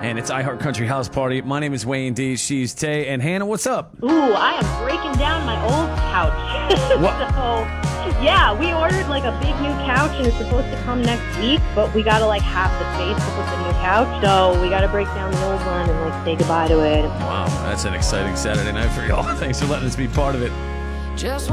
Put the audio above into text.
and it's iHeart Country House Party. My name is Wayne D. She's Tay. And Hannah, what's up? Ooh, I am breaking down my old couch. What? So, yeah, we ordered like a big new couch, and it's supposed to come next week, but we got to like half the space to put the new couch, so we got to break down the old one and like say goodbye to it. Wow, that's an exciting Saturday night for y'all. Thanks for letting us be part of it. Just